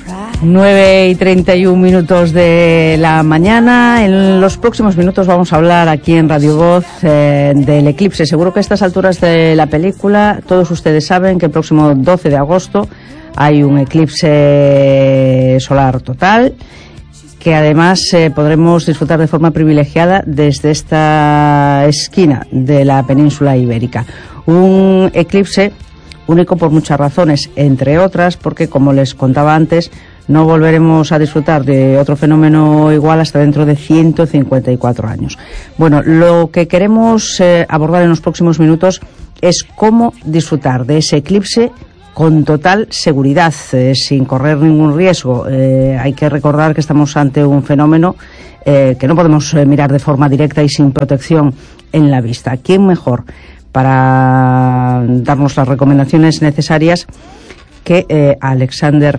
9:31 de la mañana. En los próximos minutos vamos a hablar aquí en Radio Voz del eclipse. Seguro que a estas alturas de la película todos ustedes saben que el próximo 12 de agosto hay un eclipse solar total, que además podremos disfrutar de forma privilegiada desde esta esquina de la península ibérica. Un eclipse único por muchas razones, entre otras porque, como les contaba antes, no volveremos a disfrutar de otro fenómeno igual hasta dentro de 154 años. Bueno, lo que queremos abordar en los próximos minutos es cómo disfrutar de ese eclipse con total seguridad, sin correr ningún riesgo. Hay que recordar que estamos ante un fenómeno que no podemos mirar de forma directa y sin protección en la vista. ¿Quién mejor para darnos las recomendaciones necesarias que Alexander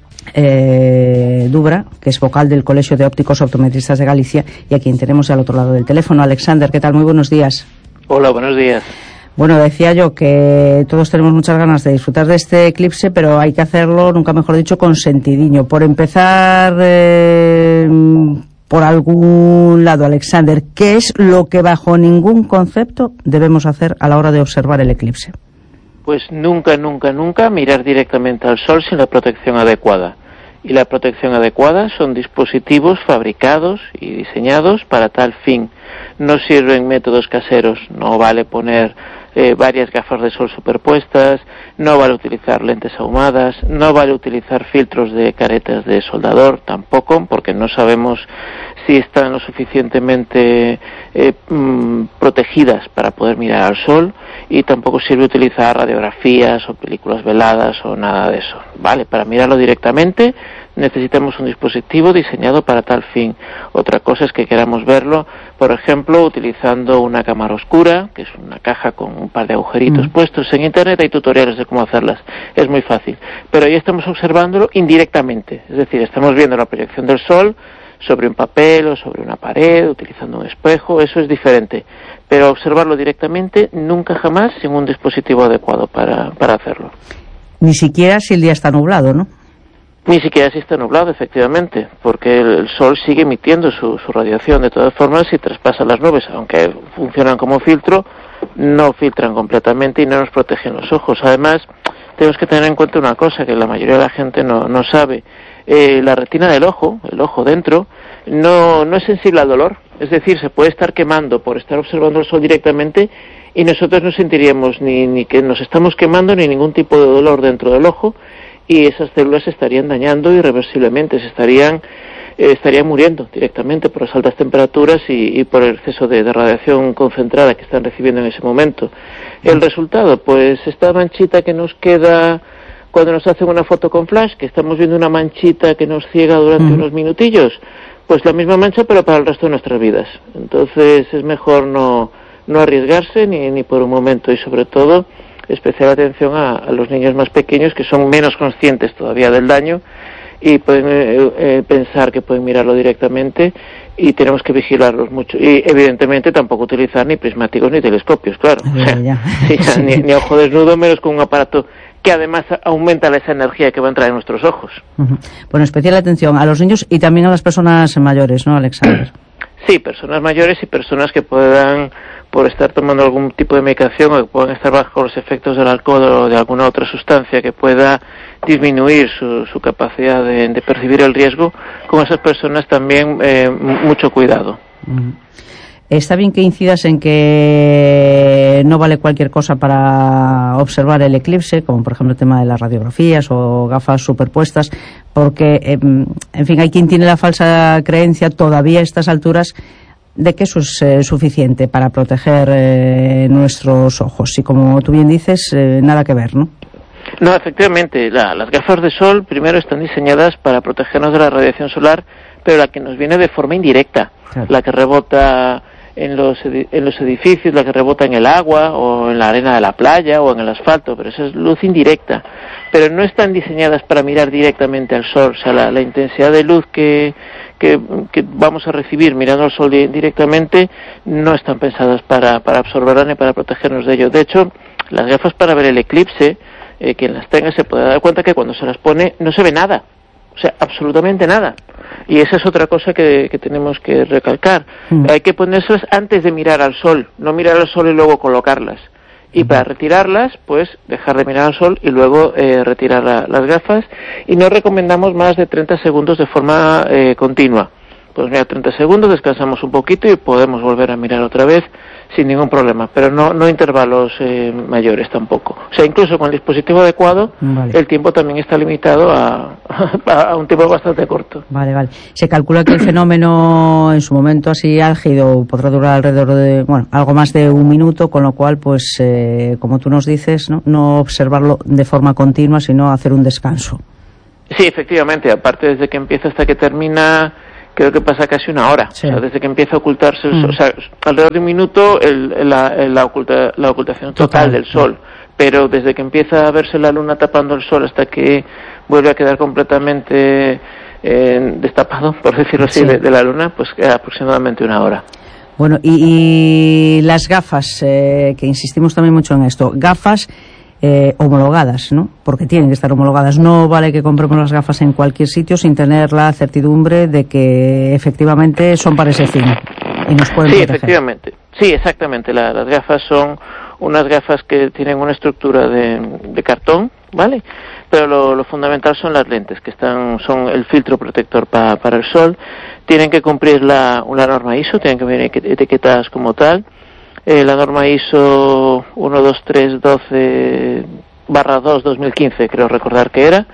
Dubra, que es vocal del Colegio de Ópticos Optometristas de Galicia, y a quien tenemos al otro lado del teléfono? Alexander, ¿qué tal? Muy buenos días. Hola, buenos días. Bueno, decía yo que todos tenemos muchas ganas de disfrutar de este eclipse, pero hay que hacerlo, nunca mejor dicho, con sentidinho. Por empezar por algún lado, Alexander, ¿qué es lo que bajo ningún concepto debemos hacer a la hora de observar el eclipse? Pues nunca mirar directamente al sol sin la protección adecuada. Y la protección adecuada son dispositivos fabricados y diseñados para tal fin. No sirven métodos caseros, no vale poner varias gafas de sol superpuestas, no vale utilizar lentes ahumadas, no vale utilizar filtros de caretas de soldador tampoco, porque no sabemos si están lo suficientemente protegidas para poder mirar al sol, y tampoco sirve utilizar radiografías o películas veladas o nada de eso. Vale, para mirarlo directamente necesitamos un dispositivo diseñado para tal fin. Otra cosa es que queramos verlo, por ejemplo, utilizando una cámara oscura, que es una caja con un par de agujeritos puestos. En internet hay tutoriales de cómo hacerlas, es muy fácil. Pero ahí estamos observándolo indirectamente, es decir, estamos viendo la proyección del sol sobre un papel o sobre una pared, utilizando un espejo. Eso es diferente. Pero observarlo directamente, nunca jamás sin un dispositivo adecuado para hacerlo. Ni siquiera si el día está nublado, ¿no? Ni siquiera si está nublado, efectivamente, porque el sol sigue emitiendo su radiación. De todas formas, si traspasa las nubes, aunque funcionan como filtro, no filtran completamente y no nos protegen los ojos. Además, tenemos que tener en cuenta una cosa que la mayoría de la gente no sabe. La retina del ojo, el ojo dentro, no es sensible al dolor. Es decir, se puede estar quemando por estar observando el sol directamente y nosotros no sentiríamos ni que nos estamos quemando ni ningún tipo de dolor dentro del ojo, y esas células se estarían dañando irreversiblemente, estarían muriendo directamente por las altas temperaturas y por el exceso de radiación concentrada que están recibiendo en ese momento. El resultado, pues esta manchita que nos queda cuando nos hacen una foto con flash, que estamos viendo una manchita que nos ciega durante unos minutillos, pues la misma mancha pero para el resto de nuestras vidas. Entonces es mejor no arriesgarse ni por un momento, y sobre todo especial atención a los niños más pequeños, que son menos conscientes todavía del daño y pueden pensar que pueden mirarlo directamente, y tenemos que vigilarlos mucho. Y evidentemente tampoco utilizar ni prismáticos ni telescopios, claro. Ni ojo desnudo, menos con un aparato que además aumenta esa energía que va a entrar en nuestros ojos. Bueno, especial atención a los niños y también a las personas mayores, ¿no, Alexander? Sí, personas mayores y personas que puedan, por estar tomando algún tipo de medicación, o que puedan estar bajo los efectos del alcohol o de alguna otra sustancia que pueda disminuir su capacidad de percibir el riesgo, con esas personas también mucho cuidado. Está bien que incidas en que no vale cualquier cosa para observar el eclipse, como por ejemplo el tema de las radiografías o gafas superpuestas, porque, en fin, hay quien tiene la falsa creencia todavía a estas alturas de que eso es suficiente para proteger nuestros ojos. Y como tú bien dices, nada que ver, ¿no? No, efectivamente, las gafas de sol primero están diseñadas para protegernos de la radiación solar, pero la que nos viene de forma indirecta, claro. La que rebota en los edificios, la que rebota en el agua o en la arena de la playa o en el asfalto, pero esa es luz indirecta. Pero no están diseñadas para mirar directamente al sol, o sea, la intensidad de luz que vamos a recibir mirando al sol directamente no están pensadas para absorberla ni para protegernos de ello. De hecho, las gafas para ver el eclipse, quien las tenga se puede dar cuenta que cuando se las pone no se ve nada. O o sea, absolutamente nada. Y esa es otra cosa que tenemos que recalcar. Hay que ponérselas antes de mirar al sol, no mirar al sol y luego colocarlas. Y para retirarlas, pues dejar de mirar al sol y luego retirar las gafas. Y no recomendamos más de 30 segundos de forma continua. Pues mira, 30 segundos, descansamos un poquito y podemos volver a mirar otra vez sin ningún problema, pero no intervalos mayores tampoco. O sea, incluso con el dispositivo adecuado, el tiempo también está limitado a un tiempo bastante corto. Vale. Se calcula que el fenómeno en su momento así álgido podrá durar alrededor de, algo más de un minuto, con lo cual, pues, como tú nos dices, no observarlo de forma continua, sino hacer un descanso. Sí, efectivamente, aparte desde que empieza hasta que termina, creo que pasa casi una hora. Sí. O sea, desde que empieza a ocultarse el sol, o sea, alrededor de un minuto la ocultación total del sol, pero desde que empieza a verse la luna tapando el sol hasta que vuelve a quedar completamente destapado, por decirlo así, de la luna, pues queda aproximadamente una hora. Bueno, y las gafas, que insistimos también mucho en esto, gafas homologadas, ¿no? Porque tienen que estar homologadas. No vale que compremos las gafas en cualquier sitio sin tener la certidumbre de que efectivamente son para ese fin y nos pueden proteger. Efectivamente. Sí, exactamente. Las gafas son unas gafas que tienen una estructura de cartón, ¿vale? Pero lo fundamental son las lentes, que son el filtro protector para el sol. Tienen que cumplir una norma ISO, tienen que venir etiquetadas como tal. La norma ISO 12312/2 creo recordar que era.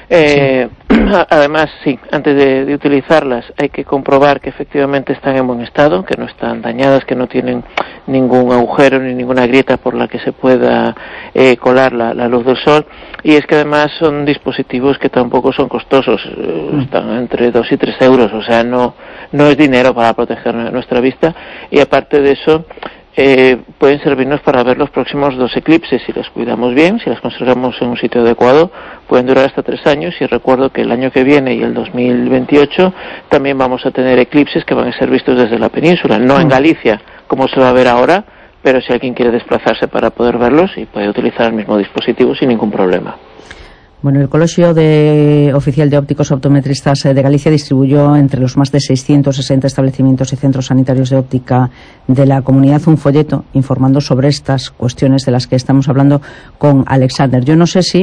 Además, sí, antes de utilizarlas hay que comprobar que efectivamente están en buen estado, que no están dañadas, que no tienen ningún agujero ni ninguna grieta por la que se pueda colar la luz del sol. Y es que además son dispositivos que tampoco son costosos, están entre 2 y 3 euros, o sea, no es dinero para proteger nuestra vista. Y aparte de eso, pueden servirnos para ver los próximos 2 eclipses. Si las cuidamos bien, si las conservamos en un sitio adecuado, pueden durar hasta 3 años. Y recuerdo que el año que viene y el 2028 también vamos a tener eclipses que van a ser vistos desde la península, no en Galicia, como se va a ver ahora, pero si alguien quiere desplazarse para poder verlos, y puede utilizar el mismo dispositivo sin ningún problema. Bueno, el Colegio Oficial de Ópticos Optometristas de Galicia distribuyó entre los más de 660 establecimientos y centros sanitarios de óptica de la comunidad un folleto informando sobre estas cuestiones de las que estamos hablando con Alexander. Yo no sé si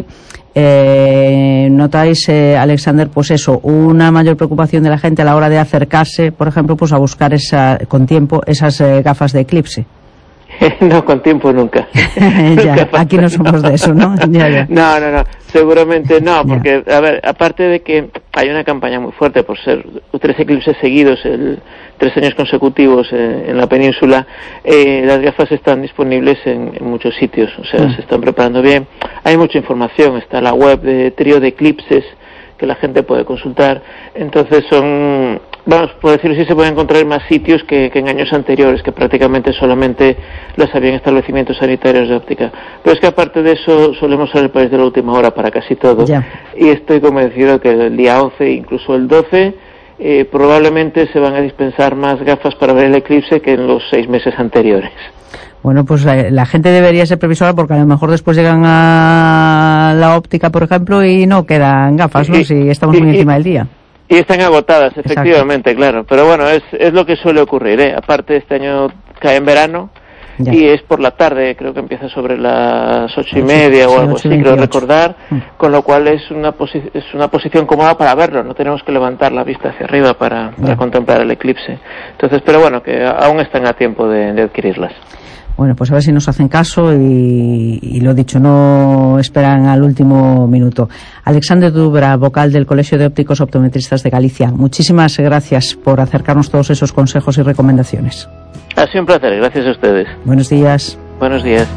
notáis, Alexander, pues eso, una mayor preocupación de la gente a la hora de acercarse, por ejemplo, pues a buscar con tiempo esas gafas de eclipse. No, con tiempo nunca. Ya, aquí no somos de eso, ¿no? Ya. No, seguramente no, porque, a ver, aparte de que hay una campaña muy fuerte por ser 3 eclipses seguidos, 3 años consecutivos en la península, las gafas están disponibles en muchos sitios, o sea, se están preparando bien. Hay mucha información, está la web de Trío de Eclipses, que la gente puede consultar. Entonces por decirlo así, se pueden encontrar en más sitios que en años anteriores, que prácticamente solamente las había en establecimientos sanitarios de óptica. Pero es que aparte de eso, solemos ser el país de la última hora para casi todo. Y estoy convencido que el día 11, incluso el 12, probablemente se van a dispensar más gafas para ver el eclipse que en los 6 meses anteriores. Bueno, pues la gente debería ser previsora, porque a lo mejor después llegan a la óptica, por ejemplo, y no quedan gafas, ¿no? Si estamos muy encima del día. Y están agotadas, efectivamente. Exacto. Claro. Pero bueno, es lo que suele ocurrir, ¿eh? Aparte, este año cae en verano y es por la tarde, creo que empieza sobre las 8:30 o algo así, creo recordar, con lo cual es una posición cómoda para verlo, no tenemos que levantar la vista hacia arriba para contemplar el eclipse. Entonces, pero bueno, que aún están a tiempo de adquirirlas. Bueno, pues a ver si nos hacen caso y lo dicho, no esperan al último minuto. Alexander Dubra, vocal del Colegio de Ópticos Optometristas de Galicia, muchísimas gracias por acercarnos todos esos consejos y recomendaciones. Ha sido un placer, gracias a ustedes. Buenos días. Buenos días.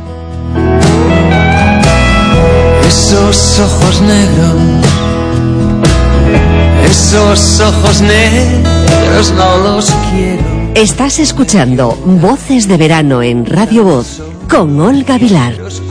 Esos ojos negros no los quiero. Estás escuchando Voces de Verano en Radio Voz con Olga Vilar.